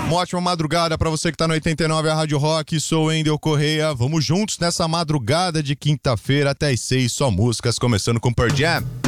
Uma ótima madrugada para você que tá no 89, a Rádio Rock. Sou o Endel Correia. Vamos juntos nessa madrugada de quinta-feira até as 6, só músicas, começando com Pearl Jam.